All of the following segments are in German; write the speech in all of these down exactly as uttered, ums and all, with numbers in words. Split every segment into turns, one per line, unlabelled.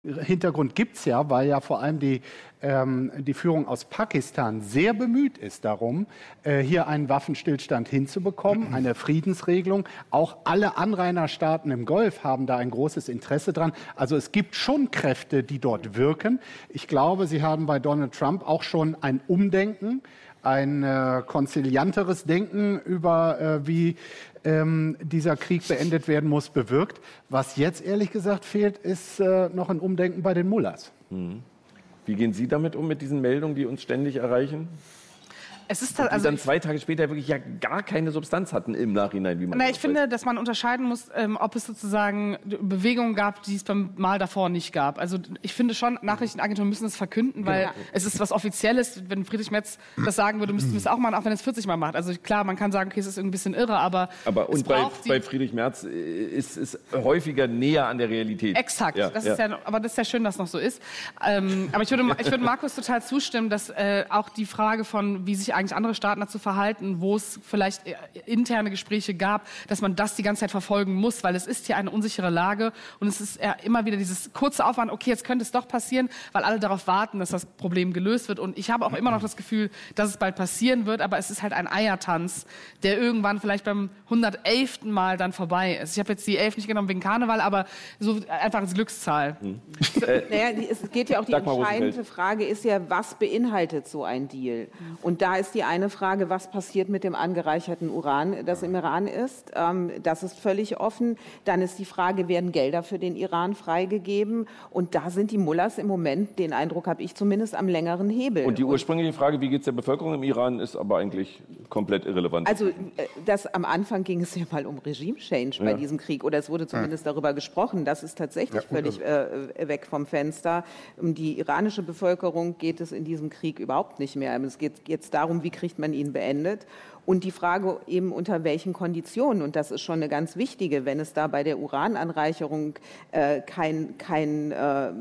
Hintergrund gibt es ja, weil ja vor allem die, ähm, die Führung aus Pakistan sehr bemüht ist darum, äh, hier einen Waffenstillstand hinzubekommen, eine Friedensregelung. Auch alle Anrainerstaaten im Golf haben da ein großes Interesse dran. Also es gibt schon Kräfte, die dort wirken. Ich glaube, Sie haben bei Donald Trump auch schon ein Umdenken, ein äh, konzilianteres Denken über, äh, wie ähm, dieser Krieg beendet werden muss, bewirkt. Was jetzt ehrlich gesagt fehlt, ist äh, noch ein Umdenken bei den Mullahs.
Mhm. Wie gehen Sie damit um, mit diesen Meldungen, die uns ständig erreichen?
Es ist
die
also
dann zwei Tage später wirklich ja gar keine Substanz hatten im Nachhinein. Wie man
na, ich finde, dass man unterscheiden muss, ähm, ob es sozusagen Bewegungen gab, die es beim Mal davor nicht gab. Also ich finde schon, Nachrichtenagenturen müssen es verkünden, weil genau. es ist was Offizielles. Wenn Friedrich Merz das sagen würde, müssten wir es auch machen, auch wenn es vierzig Mal macht. Also klar, man kann sagen, okay, es ist irgendwie ein bisschen irre, aber
Aber und bei, bei Friedrich Merz ist es häufiger näher an der Realität.
Exakt. Ja, das ja. Ist ja, aber das ist ja schön, dass es noch so ist. Ähm, aber ich würde, ich würde Markus total zustimmen, dass äh, auch die Frage von, wie sich eigentlich andere Staaten dazu verhalten, wo es vielleicht interne Gespräche gab, dass man das die ganze Zeit verfolgen muss, weil es ist hier eine unsichere Lage und es ist ja immer wieder dieses kurze Aufwand, okay, jetzt könnte es doch passieren, weil alle darauf warten, dass das Problem gelöst wird und ich habe auch immer noch das Gefühl, dass es bald passieren wird, aber es ist halt ein Eiertanz, der irgendwann vielleicht beim hundertelften Mal dann vorbei ist. Ich habe jetzt die elf nicht genommen wegen Karneval, aber so einfach als Glückszahl.
Hm. äh, naja, es geht ja auch, die entscheidende Frage ist ja, was beinhaltet so ein Deal? Und da ist die eine Frage, was passiert mit dem angereicherten Uran, das im Iran ist. Ähm, das ist völlig offen. Dann ist die Frage, werden Gelder für den Iran freigegeben? Und da sind die Mullahs im Moment, den Eindruck habe ich zumindest, am längeren Hebel.
Und die ursprüngliche Frage, wie geht es der Bevölkerung im Iran, ist aber eigentlich komplett irrelevant.
Also das, am Anfang ging es ja mal um Regime-Change bei ja. diesem Krieg. Oder es wurde zumindest ja. darüber gesprochen. Das ist tatsächlich ja, völlig äh, weg vom Fenster. Um die iranische Bevölkerung geht es in diesem Krieg überhaupt nicht mehr. Es geht jetzt darum, wie kriegt man ihn beendet. Und die Frage eben, unter welchen Konditionen, und das ist schon eine ganz wichtige, wenn es da bei der Urananreicherung äh, kein, kein, äh,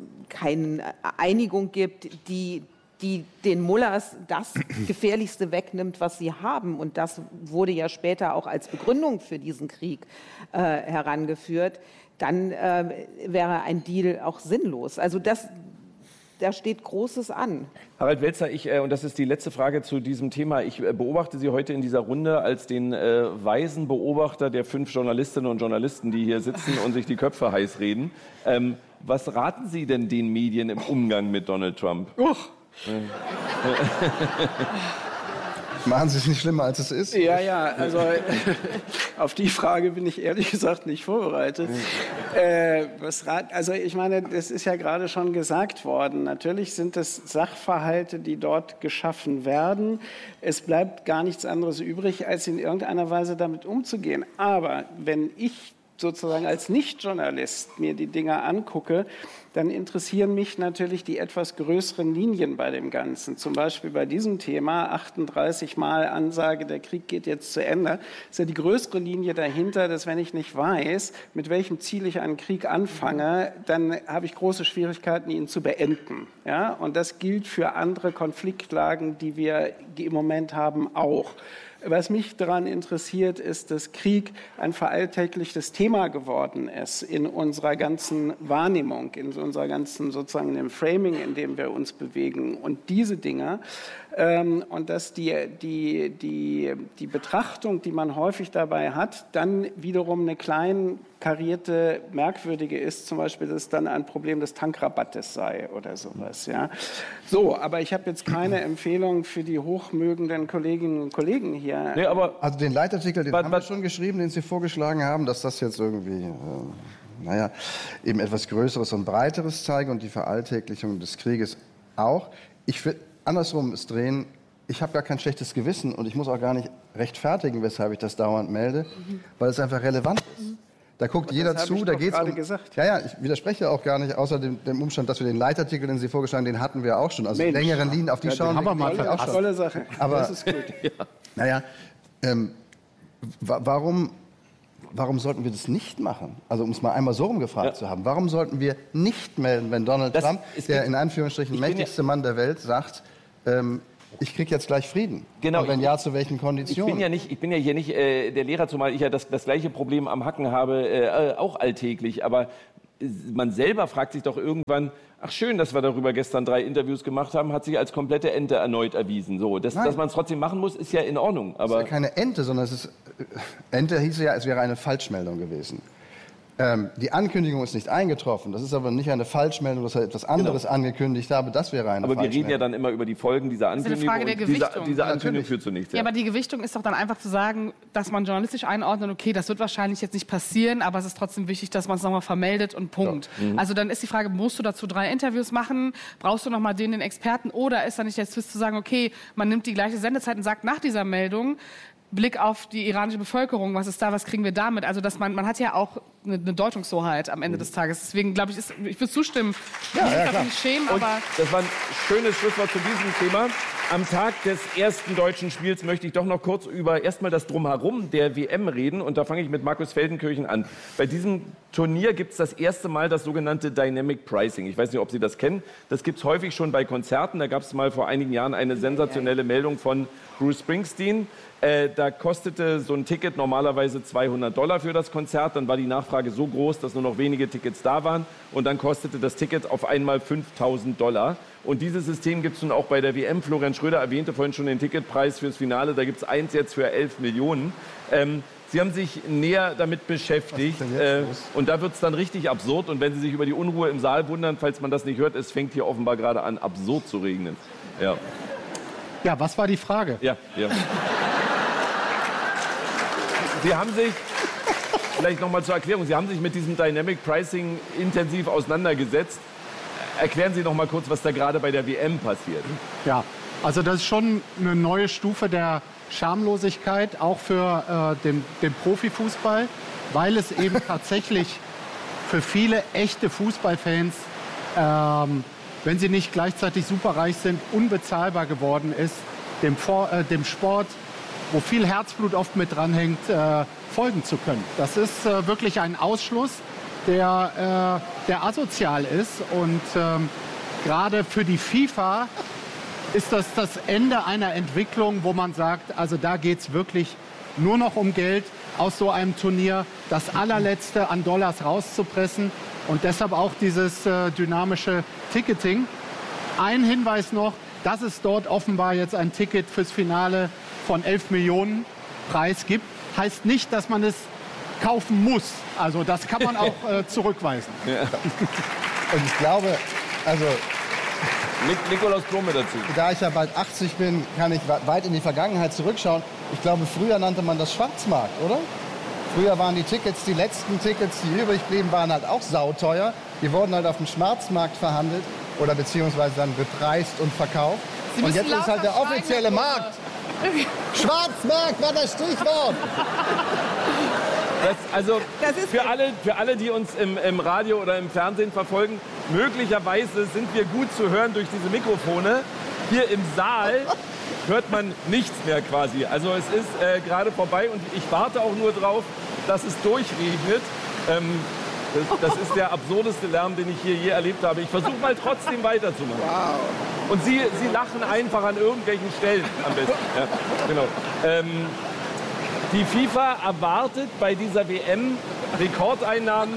keine Einigung gibt, die, die den Mullahs das Gefährlichste wegnimmt, was sie haben. Und das wurde ja später auch als Begründung für diesen Krieg äh, herangeführt, dann äh, wäre ein Deal auch sinnlos. Also das Da steht Großes an.
Harald Welzer, ich, äh, und das ist die letzte Frage zu diesem Thema. Ich äh, beobachte Sie heute in dieser Runde als den äh, weisen Beobachter der fünf Journalistinnen und Journalisten, die hier sitzen und sich die Köpfe heiß reden. Ähm, was raten Sie denn den Medien im Umgang mit Donald Trump?
Uch.
Machen Sie es nicht schlimmer, als es ist?
Ja, ja, also auf die Frage bin ich ehrlich gesagt nicht vorbereitet. Äh, was rat, also ich meine, das ist ja gerade schon gesagt worden. Natürlich sind es Sachverhalte, die dort geschaffen werden. Es bleibt gar nichts anderes übrig, als in irgendeiner Weise damit umzugehen. Aber wenn ich sozusagen als Nicht-Journalist mir die Dinge angucke, dann interessieren mich natürlich die etwas größeren Linien bei dem Ganzen. Zum Beispiel bei diesem Thema, achtunddreißig Mal Ansage, der Krieg geht jetzt zu Ende, ist ja die größere Linie dahinter, dass wenn ich nicht weiß, mit welchem Ziel ich einen Krieg anfange, dann habe ich große Schwierigkeiten, ihn zu beenden. Ja? Und das gilt für andere Konfliktlagen, die wir im Moment haben, auch. Was mich daran interessiert, ist, dass Krieg ein veralltäglichtes Thema geworden ist in unserer ganzen Wahrnehmung, in unserer ganzen sozusagen in dem Framing, in dem wir uns bewegen. Und diese Dinge ähm, und dass die, die, die, die Betrachtung, die man häufig dabei hat, dann wiederum eine klein karierte, merkwürdige ist, zum Beispiel, dass es dann ein Problem des Tankrabattes sei oder sowas. Ja. So, aber ich habe jetzt keine Empfehlung für die hochmögenden Kolleginnen und Kollegen hier.
Nee, aber also den Leitartikel, den but, haben wir schon geschrieben, den Sie vorgeschlagen haben, dass das jetzt irgendwie, äh, naja, eben etwas Größeres und Breiteres zeige und die Veralltäglichung des Krieges auch. Ich will andersrum es drehen. Ich habe gar kein schlechtes Gewissen und ich muss auch gar nicht rechtfertigen, weshalb ich das dauernd melde, mhm. weil es einfach relevant ist. Da guckt aber jeder zu, da geht's um,
gesagt.
Ja, ja, ich widerspreche auch gar nicht, außer dem, dem Umstand, dass wir den Leitartikel, den Sie vorgeschlagen haben, den hatten wir auch schon. Also
Mensch,
längeren Linien, auf die
ja,
schauen
wir
wir
mal
auch schon.
Tolle Sache.
Aber,
das ist gut.
ja. Naja, ähm, wa warum, warum sollten wir das nicht machen? Also um es mal einmal so rumgefragt ja. zu haben. Warum sollten wir nicht melden, wenn Donald das Trump, der in Anführungsstrichen mächtigste ja Mann der Welt, sagt, ähm, ich kriege jetzt gleich Frieden.
Genau.
Und wenn ja, zu welchen Konditionen?
Ich bin ja, nicht, ich bin ja hier nicht äh, der Lehrer, zumal ich ja das, das gleiche Problem am Hacken habe, äh, auch alltäglich. Aber man selber fragt sich doch irgendwann, ach schön, dass wir darüber gestern drei Interviews gemacht haben, hat sich als komplette Ente erneut erwiesen. So, dass, dass man es trotzdem machen muss, ist ja in Ordnung. Aber
es ist ja keine Ente, sondern es ist, Ente hieß ja, es wäre eine Falschmeldung gewesen. Ähm, die Ankündigung ist nicht eingetroffen. Das ist aber nicht eine Falschmeldung, dass er etwas anderes genau. angekündigt habe. Das wäre eine
Aber wir
Falschmeldung.
reden ja dann immer über die Folgen dieser Ankündigung.
Das ist eine Frage der Gewichtung.
Diese, diese Ankündigung führt zu nichts.
Ja. ja, aber die Gewichtung ist doch dann einfach zu sagen, dass man journalistisch einordnet, okay, das wird wahrscheinlich jetzt nicht passieren, aber es ist trotzdem wichtig, dass man es nochmal vermeldet und Punkt. Ja. Mhm. Also dann ist die Frage, musst du dazu drei Interviews machen? Brauchst du nochmal den, den Experten? Oder ist da nicht der Twist zu sagen, okay, man nimmt die gleiche Sendezeit und sagt nach dieser Meldung, Blick auf die iranische Bevölkerung, was ist da, was kriegen wir damit? Also dass man, man hat ja auch eine, eine Deutungshoheit am Ende des Tages. Deswegen glaube ich, ist, ich würde zustimmen.
Ja,
ich
ja,
darf nicht schämen,
Und
aber
das war ein schönes Schlusswort zu diesem Thema. Am Tag des ersten deutschen Spiels möchte ich doch noch kurz über erstmal das Drumherum der W M reden. Und da fange ich mit Markus Feldenkirchen an. Bei diesem Turnier gibt es das erste Mal das sogenannte Dynamic Pricing. Ich weiß nicht, ob Sie das kennen. Das gibt es häufig schon bei Konzerten. Da gab es mal vor einigen Jahren eine sensationelle Meldung von Bruce Springsteen. Äh, da kostete so ein Ticket normalerweise zweihundert Dollar für das Konzert. Dann war die Nachfrage so groß, dass nur noch wenige Tickets da waren. Und dann kostete das Ticket auf einmal fünftausend Dollar. Und dieses System gibt es nun auch bei der W M. Florian Schröder erwähnte vorhin schon den Ticketpreis fürs Finale. Da gibt es eins jetzt für elf Millionen. Ähm, Sie haben sich näher damit beschäftigt. Äh, und da wird es dann richtig absurd. Und wenn Sie sich über die Unruhe im Saal wundern, falls man das nicht hört, es fängt hier offenbar gerade an, absurd zu regnen. Ja,
ja, was war die Frage?
Ja, ja. Sie haben sich, vielleicht noch mal zur Erklärung, Sie haben sich mit diesem Dynamic Pricing intensiv auseinandergesetzt. Erklären Sie noch mal kurz, was da gerade bei der W M passiert.
Ja, also das ist schon eine neue Stufe der Schamlosigkeit, auch für äh, den, den Profifußball, weil es eben tatsächlich für viele echte Fußballfans, ähm, wenn sie nicht gleichzeitig superreich sind, unbezahlbar geworden ist, dem, Vor äh, dem Sport, wo viel Herzblut oft mit dranhängt, äh, folgen zu können. Das ist äh, wirklich ein Ausschluss, der, äh, der asozial ist. Und ähm, gerade für die FIFA ist das das Ende einer Entwicklung, wo man sagt, also da geht es wirklich nur noch um Geld, aus so einem Turnier das allerletzte an Dollars rauszupressen. Und deshalb auch dieses äh, dynamische Ticketing. Ein Hinweis noch, dass es dort offenbar jetzt ein Ticket fürs Finale von elf Millionen Preis gibt, heißt nicht, dass man es kaufen muss. Also das kann man auch äh, zurückweisen.
Ja.
Und ich glaube, also
Nik Nikolaus Blome dazu.
Da ich ja bald achtzig bin, kann ich weit in die Vergangenheit zurückschauen. Ich glaube, früher nannte man das Schwarzmarkt, oder? Früher waren die Tickets, die letzten Tickets, die übrig blieben, waren halt auch sauteuer. Die wurden halt auf dem Schwarzmarkt verhandelt oder beziehungsweise dann bepreist und verkauft. Und jetzt ist halt der offizielle Markt. Schwarzmarkt war das Stichwort.
Das, also das ist für, alle, für alle, die uns im, im Radio oder im Fernsehen verfolgen, möglicherweise sind wir gut zu hören durch diese Mikrofone. Hier im Saal hört man nichts mehr quasi. Also es ist äh, gerade vorbei und ich warte auch nur drauf, dass es durchregnet. Ähm, das, das ist der absurdeste Lärm, den ich hier je erlebt habe. Ich versuche mal trotzdem weiterzumachen. Wow. Und Sie, Sie lachen einfach an irgendwelchen Stellen am besten. Ja, genau. Ähm, die FIFA erwartet bei dieser W M Rekordeinnahmen.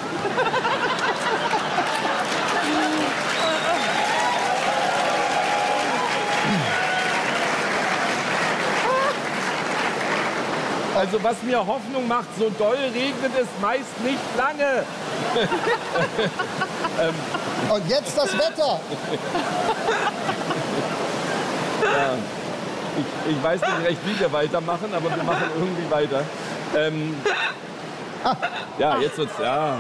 Also was mir Hoffnung macht, so doll regnet es meist nicht lange.
ähm. Und jetzt das Wetter.
Ja, ich, ich weiß nicht recht, wie wir weitermachen, aber wir machen irgendwie weiter. Ähm, ja, jetzt wird's, ja.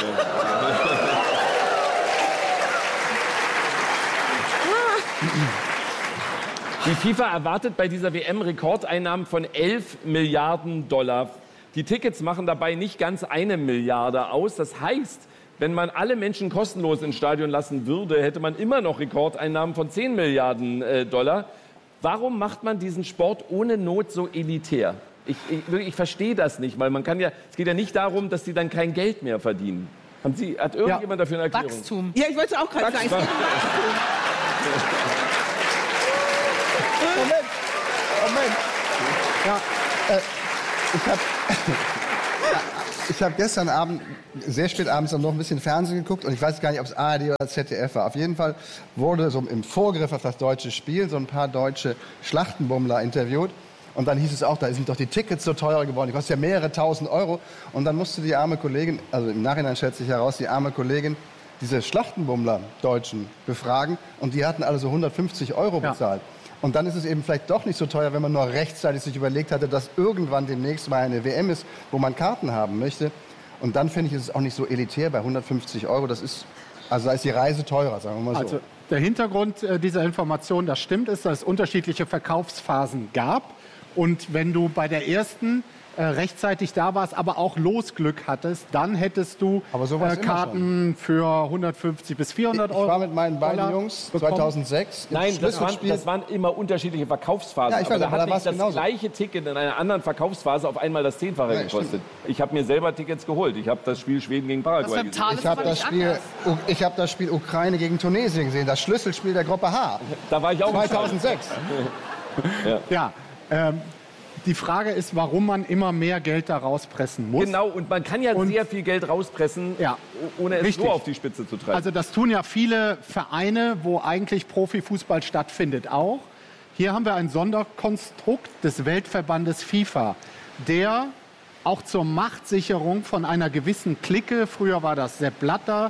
Die FIFA erwartet bei dieser W M Rekordeinnahmen von elf Milliarden Dollar. Die Tickets machen dabei nicht ganz eine Milliarde aus. Das heißt, wenn man alle Menschen kostenlos ins Stadion lassen würde, hätte man immer noch Rekordeinnahmen von zehn Milliarden äh, Dollar. Warum macht man diesen Sport ohne Not so elitär? Ich, ich, ich verstehe das nicht, weil man kann ja, es geht ja nicht darum, dass die dann kein Geld mehr verdienen. Haben Sie, hat irgendjemand ja. dafür eine Erklärung?
Wachstum.
Ja, ich wollte es auch gerade sagen.
Moment, Moment. Ja, äh, ich habe Ich habe gestern Abend, sehr spät abends, noch ein bisschen Fernsehen geguckt und ich weiß gar nicht, ob es A R D oder Z D F war. Auf jeden Fall wurde so im Vorgriff auf das deutsche Spiel so ein paar deutsche Schlachtenbummler interviewt. Und dann hieß es auch, da sind doch die Tickets so teuer geworden, die kosten ja mehrere tausend Euro. Und dann musste die arme Kollegin, also im Nachhinein schätze ich heraus, die arme Kollegin, diese Schlachtenbummler Deutschen befragen. Und die hatten alle so hundertfünfzig Euro bezahlt. Ja. Und dann ist es eben vielleicht doch nicht so teuer, wenn man nur rechtzeitig sich überlegt hatte, dass irgendwann demnächst mal eine W M ist, wo man Karten haben möchte. Und dann finde ich, ist es auch nicht so elitär bei hundertfünfzig Euro. Das ist, also da ist die Reise teurer, sagen wir mal so.
Also der Hintergrund äh, dieser Information, das stimmt, ist, dass es unterschiedliche Verkaufsphasen gab. Und wenn du bei der ersten äh, rechtzeitig da warst, aber auch Losglück hattest, dann hättest du äh, Karten für hundertfünfzig bis vierhundert Euro.
Ich war mit meinen beiden Jungs zweitausendsechs.
Nein, das waren, das waren immer unterschiedliche Verkaufsphasen. Ja, ich weiß, aber da hat nicht das genauso. Gleiche Ticket in einer anderen Verkaufsphase auf einmal das Zehnfache ja, gekostet. Stimmt. Ich habe mir selber Tickets geholt. Ich habe das Spiel Schweden gegen Paraguay gesehen.
Ich habe das, hab das Spiel Ukraine gegen Tunesien gesehen, das Schlüsselspiel der Gruppe H.
Da war ich auch
zweitausendsechs.
ja. ja. Ähm, die Frage ist, warum man immer mehr Geld da rauspressen muss.
Genau, und man kann ja und, sehr viel Geld rauspressen, ja, ohne es richtig. so auf die Spitze zu treiben.
Also das tun ja viele Vereine, wo eigentlich Profifußball stattfindet, auch. Hier haben wir ein Sonderkonstrukt des Weltverbandes FIFA, der auch zur Machtsicherung von einer gewissen Clique, früher war das Sepp Blatter,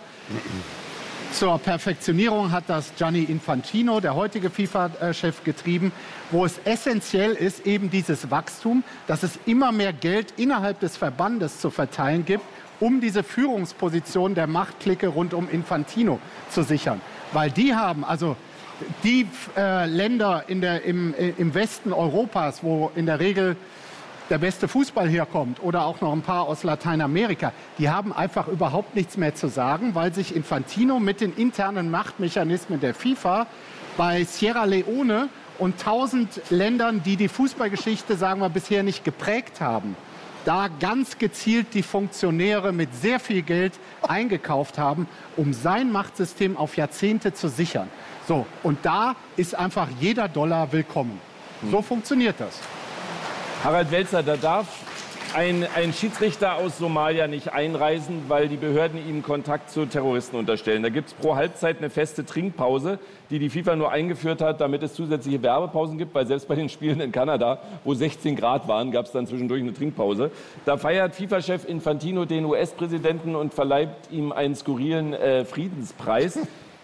zur Perfektionierung hat das Gianni Infantino, der heutige FIFA-Chef, getrieben, wo es essentiell ist, eben dieses Wachstum, dass es immer mehr Geld innerhalb des Verbandes zu verteilen gibt, um diese Führungsposition der Machtklicke rund um Infantino zu sichern. Weil die haben, also die äh, Länder in der, im, im Westen Europas, wo in der Regel der beste Fußball herkommt oder auch noch ein paar aus Lateinamerika, die haben einfach überhaupt nichts mehr zu sagen, weil sich Infantino mit den internen Machtmechanismen der FIFA bei Sierra Leone und tausend Ländern, die die Fußballgeschichte, sagen wir, bisher nicht geprägt haben, da ganz gezielt die Funktionäre mit sehr viel Geld eingekauft haben, um sein Machtsystem auf Jahrzehnte zu sichern. So, und da ist einfach jeder Dollar willkommen. So funktioniert das.
Harald Welzer, da darf ein, ein Schiedsrichter aus Somalia nicht einreisen, weil die Behörden ihm Kontakt zu Terroristen unterstellen. Da gibt es pro Halbzeit eine feste Trinkpause, die die FIFA nur eingeführt hat, damit es zusätzliche Werbepausen gibt, weil selbst bei den Spielen in Kanada, wo sechzehn Grad waren, gab es dann zwischendurch eine Trinkpause. Da feiert FIFA-Chef Infantino den U S-Präsidenten und verleiht ihm einen skurrilen äh, Friedenspreis.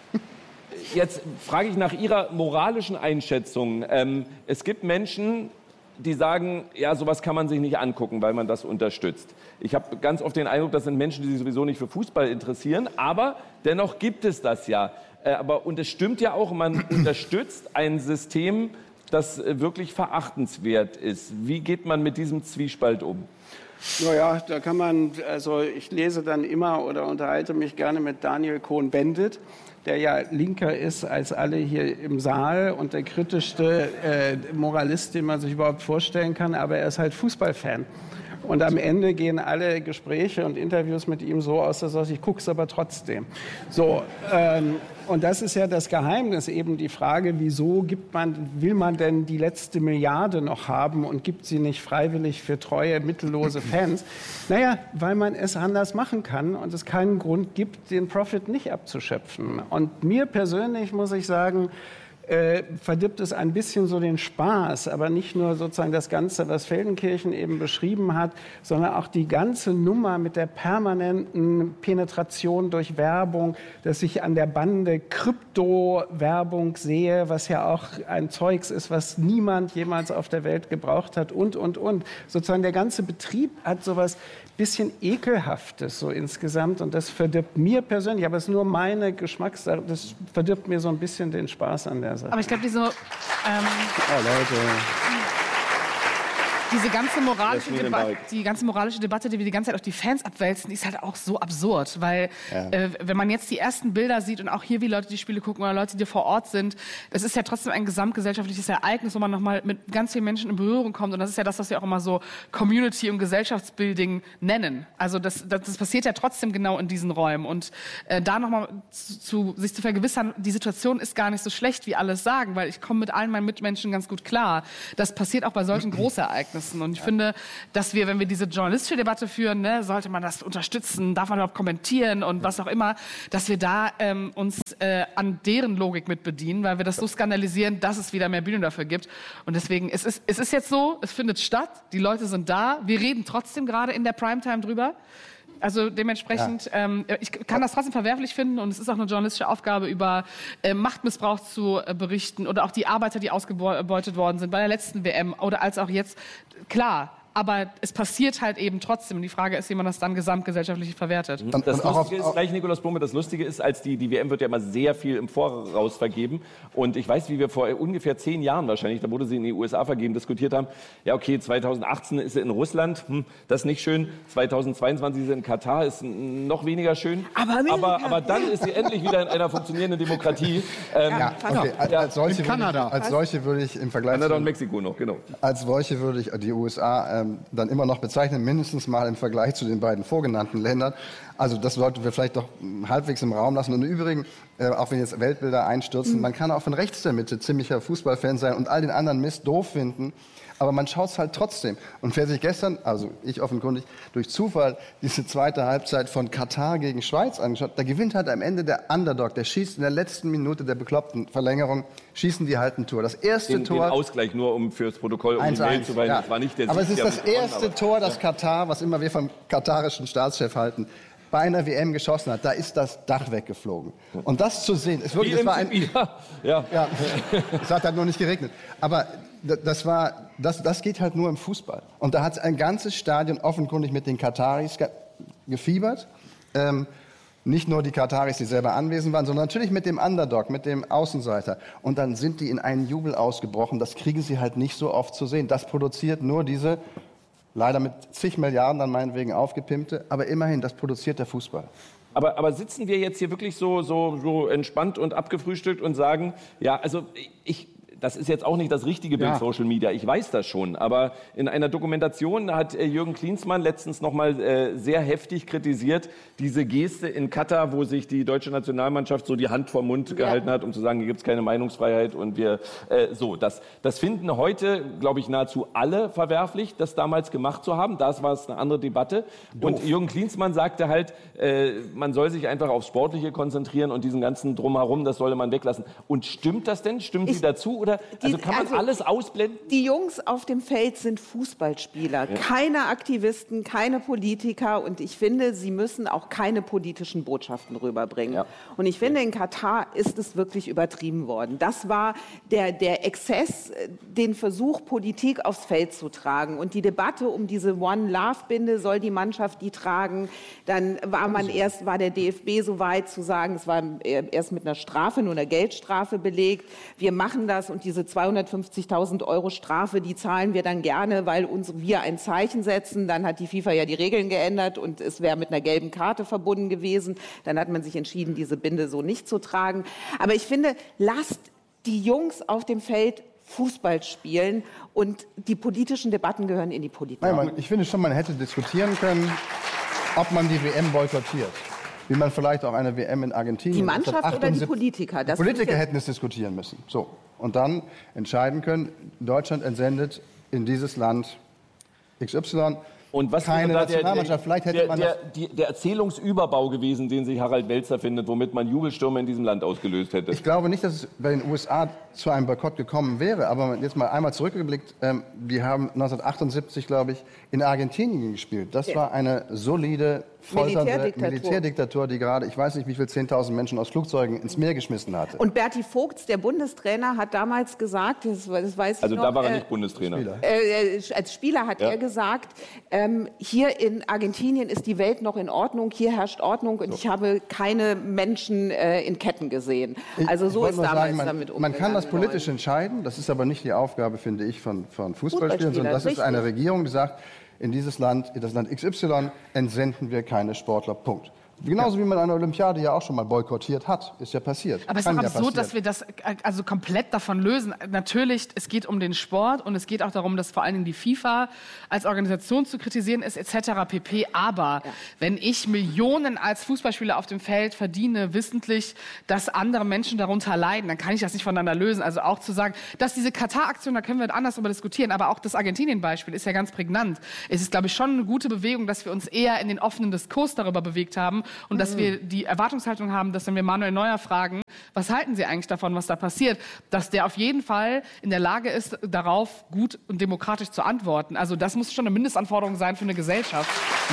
Jetzt frage ich nach Ihrer moralischen Einschätzung. Ähm, es gibt Menschen, die sagen, ja, sowas kann man sich nicht angucken, weil man das unterstützt. Ich habe ganz oft den Eindruck, das sind Menschen, die sich sowieso nicht für Fußball interessieren, aber dennoch gibt es das ja. Äh, aber, und es stimmt ja auch, man unterstützt ein System, das äh, wirklich verachtenswert ist. Wie geht man mit diesem Zwiespalt um?
Naja, da kann man, also ich lese dann immer oder unterhalte mich gerne mit Daniel Cohn-Bendit, der ja linker ist als alle hier im Saal und der kritischste äh, Moralist, den man sich überhaupt vorstellen kann, aber er ist halt Fußballfan. Und am Ende gehen alle Gespräche und Interviews mit ihm so aus, dass er sagt, ich gucke es aber trotzdem. So, ähm, und das ist ja das Geheimnis, eben die Frage, wieso gibt man, will man denn die letzte Milliarde noch haben und gibt sie nicht freiwillig für treue, mittellose Fans? Naja, weil man es anders machen kann und es keinen Grund gibt, den Profit nicht abzuschöpfen. Und mir persönlich muss ich sagen, Äh, verdirbt es ein bisschen so den Spaß, aber nicht nur sozusagen das Ganze, was Feldenkirchen eben beschrieben hat, sondern auch die ganze Nummer mit der permanenten Penetration durch Werbung, dass ich an der Bande Krypto-Werbung sehe, was ja auch ein Zeugs ist, was niemand jemals auf der Welt gebraucht hat und, und, und. Sozusagen der ganze Betrieb hat sowas bisschen Ekelhaftes so insgesamt und das verdirbt mir persönlich, aber es ist nur meine Geschmackssache, das verdirbt mir so ein bisschen den Spaß an der Sache.
Aber ich glaube, diese, ähm,
oh, Leute.
diese ganze moralische Debatte, die ganze moralische Debatte, die wir die ganze Zeit auf die Fans abwälzen, die ist halt auch so absurd, weil ja. äh, wenn man jetzt die ersten Bilder sieht und auch hier, wie Leute die Spiele gucken oder Leute, die vor Ort sind, das ist ja trotzdem ein gesamtgesellschaftliches Ereignis, wo man nochmal mit ganz vielen Menschen in Berührung kommt und das ist ja das, was wir auch immer so Community- und Gesellschaftsbuilding nennen. Also das, das, das passiert ja trotzdem genau in diesen Räumen und äh, da nochmal zu, zu, sich zu vergewissern, die Situation ist gar nicht so schlecht, wie alle sagen, weil ich komme mit allen meinen Mitmenschen ganz gut klar. Das passiert auch bei solchen Großereignissen. müssen. Und ich ja. finde, dass wir, wenn wir diese journalistische Debatte führen, ne, sollte man das unterstützen, darf man überhaupt kommentieren und ja. was auch immer, dass wir da ähm, uns äh, an deren Logik mit bedienen, weil wir das so skandalisieren, dass es wieder mehr Bühnen dafür gibt. Und deswegen, es ist, es ist jetzt so, es findet statt, die Leute sind da, wir reden trotzdem gerade in der Primetime drüber. Also dementsprechend, ja. ähm, ich kann das trotzdem verwerflich finden und es ist auch eine journalistische Aufgabe, über äh, Machtmissbrauch zu äh, berichten oder auch die Arbeiter, die ausgebeutet worden sind bei der letzten W M oder als auch jetzt. Klar, aber es passiert halt eben trotzdem. Die Frage ist, wie man das dann gesamtgesellschaftlich verwertet.
Und das Lustige ist, gleich Nikolaus Blume, das Lustige ist, als die, die W M wird ja immer sehr viel im Voraus vergeben. Und ich weiß, wie wir vor ungefähr zehn Jahren wahrscheinlich, da wurde sie in die U S A vergeben, diskutiert haben. Ja, okay, zweitausendachtzehn ist sie in Russland, hm, das ist nicht schön. zweitausendzweiundzwanzig ist sie in Katar, ist noch weniger schön. Aber, aber, aber dann ist sie endlich wieder in einer funktionierenden Demokratie. Ähm,
ja, okay.
ja,
als, solche
in Kanada.
Ich, als solche würde ich im Vergleich
Kanada
zu,
und Mexiko noch, genau.
Als solche würde ich die U S A ähm, dann immer noch bezeichnen, mindestens mal im Vergleich zu den beiden vorgenannten Ländern. Also das sollten wir vielleicht doch halbwegs im Raum lassen. Und im Übrigen, äh, auch wenn jetzt Weltbilder einstürzen, mhm. man kann auch von rechts der Mitte ziemlicher Fußballfan sein und all den anderen Mist doof finden. Aber man schaut es halt trotzdem. Und wer sich gestern, also ich offenkundig, durch Zufall diese zweite Halbzeit von Katar gegen Schweiz angeschaut, da gewinnt halt am Ende der Underdog. Der schießt in der letzten Minute der bekloppten Verlängerung, schießen die halt ein Tor. Das erste
den,
Tor...
Den Ausgleich nur, um fürs Protokoll, um die Mail zu weisen.
Ja.
Das war nicht der
Aber es ist
Sieg,
das erste
aber
Tor, das Katar, was immer wir vom katarischen Staatschef halten, bei einer W M geschossen hat. Da ist das Dach weggeflogen. Und das zu sehen, ist wirklich, das war ein...
Ja.
Ja, es hat halt nur nicht geregnet. Aber das, war, das, das geht halt nur im Fußball. Und da hat ein ganzes Stadion offenkundig mit den Kataris ge gefiebert. Ähm, nicht nur die Kataris, die selber anwesend waren, sondern natürlich mit dem Underdog, mit dem Außenseiter. Und dann sind die in einen Jubel ausgebrochen. Das kriegen sie halt nicht so oft zu sehen. Das produziert nur diese, leider mit zig Milliarden dann meinetwegen aufgepimpte, aber immerhin, das produziert der Fußball.
Aber, aber sitzen wir jetzt hier wirklich so, so, so entspannt und abgefrühstückt und sagen, ja, also ich... Das ist jetzt auch nicht das richtige Bild, ja. Social Media, ich weiß das schon. Aber in einer Dokumentation hat äh, Jürgen Klinsmann letztens noch mal äh, sehr heftig kritisiert, diese Geste in Katar, wo sich die deutsche Nationalmannschaft so die Hand vor Mund ja. gehalten hat, um zu sagen, hier gibt es keine Meinungsfreiheit. Und wir äh, so, das, das finden heute, glaube ich, nahezu alle verwerflich, das damals gemacht zu haben. Das war es eine andere Debatte. Doof. Und Jürgen Klinsmann sagte halt, äh, man soll sich einfach aufs Sportliche konzentrieren und diesen ganzen Drumherum, das solle man weglassen. Und stimmt das denn? Stimmen Sie dazu? Oder also kann man also alles ausblenden?
Die Jungs auf dem Feld sind Fußballspieler, ja. keine Aktivisten, keine Politiker. Und ich finde, sie müssen auch keine politischen Botschaften rüberbringen. Ja. Und ich finde, in Katar ist es wirklich übertrieben worden. Das war der, der Exzess, den Versuch, Politik aufs Feld zu tragen. Und die Debatte um diese One-Love-Binde, soll die Mannschaft die tragen? Dann war man erst, war der D F B so weit zu sagen, es war erst mit einer Strafe, nur einer Geldstrafe belegt. Wir machen das und diese zweihundertfünfzigtausend Euro Strafe, die zahlen wir dann gerne, weil uns, wir ein Zeichen setzen. Dann hat die FIFA ja die Regeln geändert und es wäre mit einer gelben Karte verbunden gewesen. Dann hat man sich entschieden, diese Binde so nicht zu tragen. Aber ich finde, lasst die Jungs auf dem Feld Fußball spielen und die politischen Debatten gehören in die Politik.
Nein, man, ich finde schon, man hätte diskutieren können, ob man die W M boykottiert. Wie man vielleicht auch eine W M in Argentinien...
Die Mannschaft oder die Politiker?
Das die Politiker hätten es diskutieren müssen. So. Und dann entscheiden können, Deutschland entsendet in dieses Land X Y.
Und was
keine
wäre da
Nationalmannschaft.
Der,
Vielleicht hätte
der,
man
der, die, der Erzählungsüberbau gewesen, den sich Harald Welzer findet, womit man Jubelstürme in diesem Land ausgelöst hätte?
Ich glaube nicht, dass es bei den U S A zu einem Boykott gekommen wäre. Aber jetzt mal einmal zurückgeblickt. Ähm, wir haben neunzehnhundertachtundsiebzig, glaube ich, in Argentinien gespielt. Das ja. war eine solide, folternde
Militärdiktatur.
Militärdiktatur, die gerade, ich weiß nicht, wie viel zehntausend Menschen aus Flugzeugen ins Meer geschmissen hatte.
Und Berti Vogts, der Bundestrainer, hat damals gesagt, das, das weiß ich
also
noch,
da war er
äh,
nicht Bundestrainer.
Spieler.
Äh, als Spieler hat ja. er gesagt, ähm, hier in Argentinien ist die Welt noch in Ordnung, hier herrscht Ordnung und so. Ich habe keine Menschen äh, in Ketten gesehen. Also so ist damals
sagen, man,
damit umgegangen.
Man kann das politisch entscheiden, das ist aber nicht die Aufgabe, finde ich, von, von Fußballspielern, sondern das
richtig.
ist eine Regierung, die sagt, in dieses Land, in das Land X Y, entsenden wir keine Sportler, Punkt. Genauso wie man eine Olympiade ja auch schon mal boykottiert hat. Ist ja passiert.
Aber es ist doch absurd, dass wir das also komplett davon lösen. Natürlich, es geht um den Sport und es geht auch darum, dass vor allen Dingen die FIFA als Organisation zu kritisieren ist, et cetera pp. Aber ja. wenn ich Millionen als Fußballspieler auf dem Feld verdiene, wissentlich, dass andere Menschen darunter leiden, dann kann ich das nicht voneinander lösen. Also auch zu sagen, dass diese Katar-Aktion, da können wir anders darüber diskutieren, aber auch das Argentinien-Beispiel ist ja ganz prägnant. Es ist, glaube ich, schon eine gute Bewegung, dass wir uns eher in den offenen Diskurs darüber bewegt haben und mhm. dass wir die Erwartungshaltung haben, dass wenn wir Manuel Neuer fragen, was halten Sie eigentlich davon, was da passiert, dass der auf jeden Fall in der Lage ist, darauf gut und demokratisch zu antworten. Also das muss schon eine Mindestanforderung sein für eine Gesellschaft.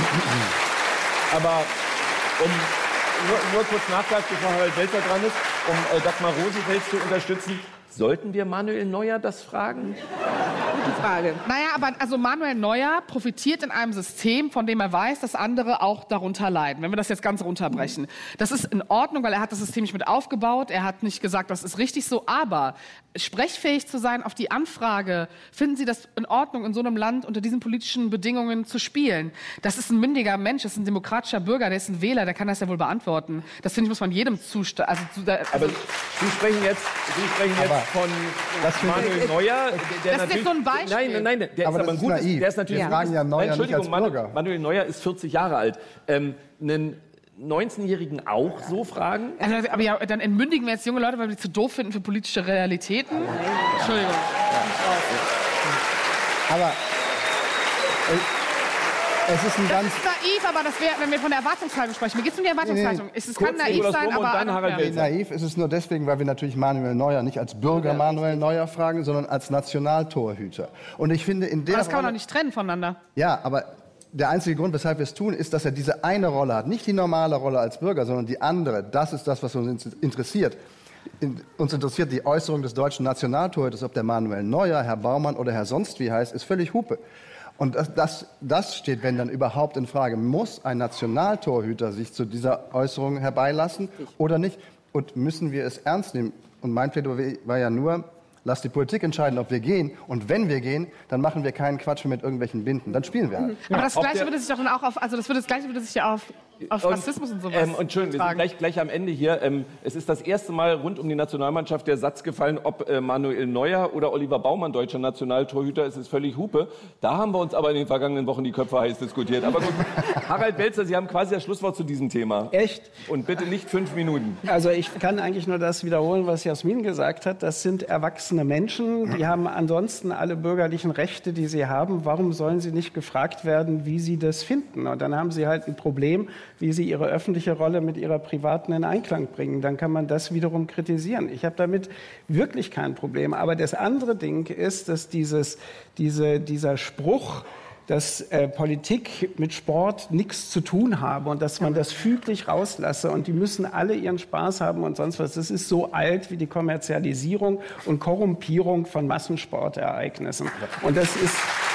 Aber um nur, nur kurz nachfragen, bevor Harald Welzer dran ist, um äh, Dagmar Rosenfeld zu unterstützen, sollten wir Manuel Neuer das fragen?
Gute Frage.
Naja, aber also Manuel Neuer profitiert in einem System, von dem er weiß, dass andere auch darunter leiden. Wenn wir das jetzt ganz runterbrechen. Das ist in Ordnung, weil er hat das System nicht mit aufgebaut. Er hat nicht gesagt, das ist richtig so. Aber sprechfähig zu sein auf die Anfrage, finden Sie das in Ordnung, in so einem Land unter diesen politischen Bedingungen zu spielen? Das ist ein mündiger Mensch, das ist ein demokratischer Bürger, der ist ein Wähler, der kann das ja wohl beantworten. Das, finde ich, muss man jedem zustimmen. Also, also
aber Sie sprechen jetzt, Sie sprechen jetzt von Manuel Neuer. Der
das ist jetzt so ein Beispiel.
Nein, nein, nein, der
aber
ist aber ein gutes.
Naiv.
Der ist natürlich.
Wir fragen ja Neuer
Entschuldigung,
nicht als Bürger.
Manuel, Manuel Neuer ist vierzig Jahre alt. Ähm, einen neunzehnjährigen auch so fragen?
Also, aber ja, dann entmündigen wir jetzt junge Leute, weil wir die zu doof finden für politische Realitäten. Entschuldigung.
Aber äh, es ist ein
das
ganz...
ist naiv, aber das wär, wenn wir von der Erwartungshaltung sprechen. Mir geht es um die Erwartungshaltung. Nee, nee. Es kann naiv sein, aber...
Dann Harald Welzer.
Naiv ist es nur deswegen, weil wir natürlich Manuel Neuer nicht als Bürger Manuel Neuer fragen, sondern als Nationaltorhüter. Und ich finde, in der
aber das kann man
Rolle,
doch nicht trennen voneinander.
Ja, aber der einzige Grund, weshalb wir es tun, ist, dass er diese eine Rolle hat. Nicht die normale Rolle als Bürger, sondern die andere. Das ist das, was uns interessiert. In, uns interessiert die Äußerung des deutschen Nationaltorhüters, ob der Manuel Neuer, Herr Baumann oder Herr sonst wie heißt, ist völlig Hupe. Und das, das, das steht, wenn dann überhaupt in Frage, muss ein Nationaltorhüter sich zu dieser Äußerung herbeilassen oder nicht? Und müssen wir es ernst nehmen? Und mein Plädoyer war ja nur, lass die Politik entscheiden, ob wir gehen. Und wenn wir gehen, dann machen wir keinen Quatsch mehr mit irgendwelchen Binden. Dann spielen wir halt.
Mhm. Aber das Gleiche würde sich doch dann auch auf, also das würde das Gleiche würde sich ja auf, auf und, Rassismus und sowas
ähm, Und schön, wir sind gleich, gleich am Ende hier. Ähm, es ist das erste Mal rund um die Nationalmannschaft der Satz gefallen, ob äh, Manuel Neuer oder Oliver Baumann deutscher Nationaltorhüter ist, ist völlig Hupe. Da haben wir uns aber in den vergangenen Wochen die Köpfe heiß diskutiert. Aber gut, Harald Welzer, Sie haben quasi das Schlusswort zu diesem Thema.
Echt?
Und bitte nicht fünf Minuten.
Also ich kann eigentlich nur das wiederholen, was Jasmin gesagt hat. Das sind erwachsene Menschen, die haben ansonsten alle bürgerlichen Rechte, die sie haben. Warum sollen sie nicht gefragt werden, wie sie das finden? Und dann haben sie halt ein Problem, wie sie ihre öffentliche Rolle mit ihrer privaten in Einklang bringen. Dann kann man das wiederum kritisieren. Ich habe damit wirklich kein Problem. Aber das andere Ding ist, dass dieses, diese, dieser Spruch, dass äh, Politik mit Sport nichts zu tun habe und dass man das füglich rauslasse und die müssen alle ihren Spaß haben und sonst was. Das ist so alt wie die Kommerzialisierung und Korrumpierung von Massensportereignissen. Und das ist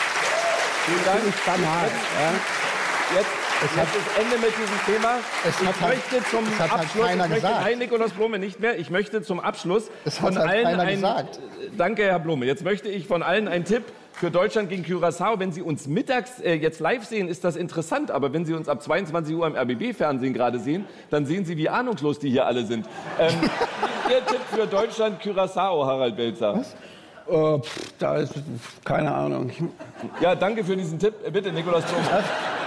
völlig banal. Ja.
Jetzt, es hat das Ende mit diesem Thema.
Es
ich
hat halt,
möchte zum
es hat
Abschluss,
halt
ich möchte,
gesagt.
nein, Nikolaus Blome nicht mehr. Ich möchte zum Abschluss
es
von
hat halt
allen einen,
gesagt.
Danke, Herr Blome. Jetzt möchte ich von allen einen Tipp für Deutschland gegen Curaçao. Wenn Sie uns mittags äh, jetzt live sehen, ist das interessant. Aber wenn Sie uns ab zweiundzwanzig Uhr im R B B-Fernsehen gerade sehen, dann sehen Sie, wie ahnungslos die hier alle sind. Ähm, Ihr Tipp für Deutschland Curaçao, Harald Welzer?
Was? Uh, pff, da ist keine Ahnung.
Ja, danke für diesen Tipp. Bitte, Nikolaus Blome.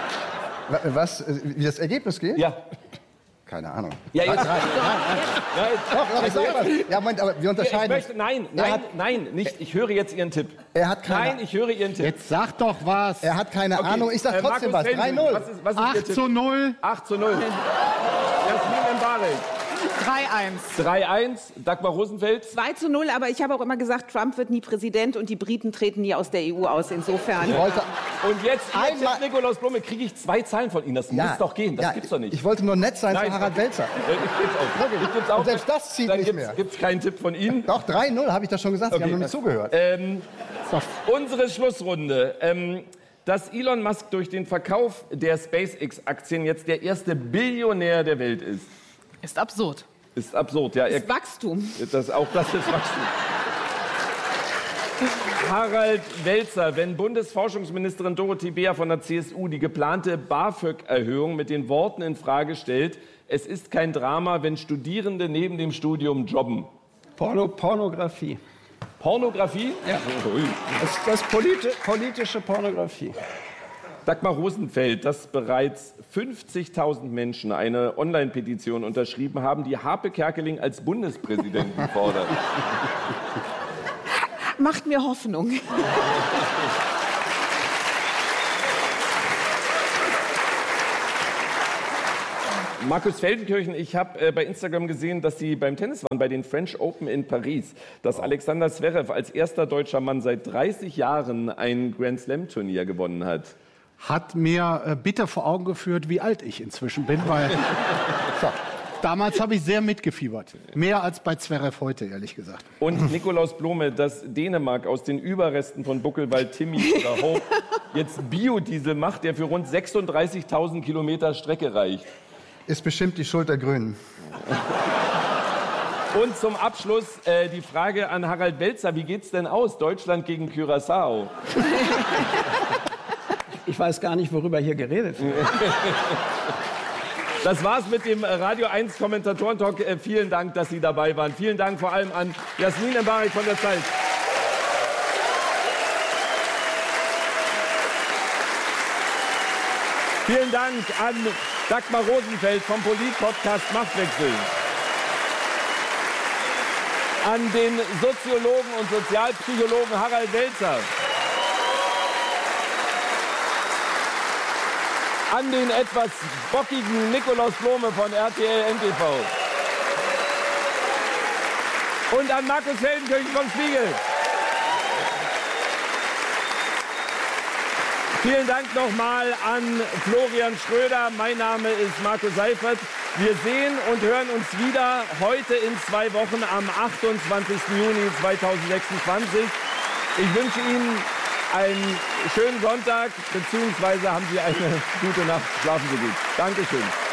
Was, wie das Ergebnis geht?
Ja.
Keine Ahnung.
Ja, jetzt.
Nein, nein, nein.
Doch,
doch, ich sag was. Ja, Moment, aber wir unterscheiden.
Ich möchte, nein, nein,
hat,
nein, nicht. Ich höre jetzt Ihren Tipp.
Er hat keine,
nein, ich höre Ihren Tipp.
Jetzt sag doch was.
Er hat keine
Okay.
Ahnung. Ich sag
Äh,
trotzdem
Markus
was. drei null.
Was ist, was ist Ihr
acht
Tipp?
zu null.
acht zu null. Jasmin Mbarek.
drei eins.
drei eins. Dagmar Rosenfeld.
zwei zu null, aber ich habe auch immer gesagt, Trump wird nie Präsident und die Briten treten nie aus der E U aus. Insofern.
Ich wollte,
Und jetzt,
Einmal-
jetzt Nikolaus Blume, kriege ich zwei Zahlen von Ihnen. Das
ja,
muss doch gehen. Das
ja,
gibt's doch nicht.
Ich wollte nur nett sein
Nein,
zu Harald
okay.
Welzer.
Äh, Ich geb's auch. Ich geb's auch.
Und selbst das zieht
Dann
nicht
gibt's,
mehr.
gibt's keinen Tipp von Ihnen.
Doch, drei null, habe ich das schon gesagt. Sie
Okay.
haben noch nicht zugehört.
Ähm, unsere Schlussrunde. Ähm, dass Elon Musk durch den Verkauf der SpaceX-Aktien jetzt der erste Billionär der Welt ist,
Ist absurd.
ist absurd. Ja, er,
Das Wachstum.
das, auch das ist Wachstum. Harald Welzer, wenn Bundesforschungsministerin Dorothee Beer von der C S U die geplante BAföG-Erhöhung mit den Worten in Frage stellt, es ist kein Drama, wenn Studierende neben dem Studium jobben.
Porno, Pornografie.
Pornografie?
Ja. Das, das politi politische Pornografie.
Dagmar Rosenfeld, dass bereits fünfzigtausend Menschen eine Online-Petition unterschrieben haben, die Harpe Kerkeling als Bundespräsidenten fordert.
Macht mir Hoffnung.
Markus Feldenkirchen, ich habe äh, bei Instagram gesehen, dass Sie beim Tennis waren, bei den French Open in Paris, dass Alexander Zverev als erster deutscher Mann seit dreißig Jahren ein Grand Slam-Turnier gewonnen hat.
Hat mir äh, bitter vor Augen geführt, wie alt ich inzwischen bin, weil so, damals habe ich sehr mitgefiebert. Mehr als bei Zverev heute, ehrlich gesagt.
Und Nikolaus Blome, dass Dänemark aus den Überresten von Buckelwald, Timmy oder Hope jetzt Biodiesel macht, der für rund sechsunddreißigtausend Kilometer Strecke reicht.
Ist bestimmt die Schuld der Grünen.
Und zum Abschluss äh, die Frage an Harald Welzer. Wie geht's denn aus? Deutschland gegen Curaçao.
Ich weiß gar nicht, worüber hier geredet wird.
Das war's mit dem Radio eins Kommentatoren-Talk. Äh, vielen Dank, dass Sie dabei waren. Vielen Dank vor allem an Jasmin Embarek von der Zeit. Vielen Dank an Dagmar Rosenfeld vom Polit-Podcast Machtwechsel. An den Soziologen und Sozialpsychologen Harald Welzer. An den etwas bockigen Nikolaus Blome von R T L N T V. Und an Markus Feldenkirchen vom Spiegel. Vielen Dank nochmal an Florian Schröder. Mein Name ist Marco Seifert. Wir sehen und hören uns wieder heute in zwei Wochen am achtundzwanzigsten Juni zweitausendsechsundzwanzig. Ich wünsche Ihnen einen schönen Sonntag, beziehungsweise haben Sie eine gute Nacht. Schlafen Sie gut. Dankeschön.